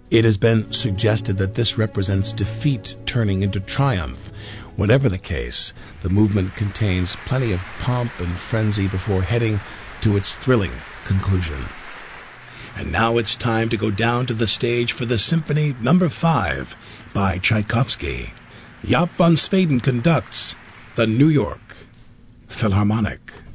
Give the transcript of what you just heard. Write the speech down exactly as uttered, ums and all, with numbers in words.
It has been suggested that this represents defeat turning into triumph. Whatever the case, the movement contains plenty of pomp and frenzy before heading to its thrilling conclusion. And now it's time to go down to the stage for the Symphony Number five by Tchaikovsky. Jaap van Zweden conducts the New York Philharmonic.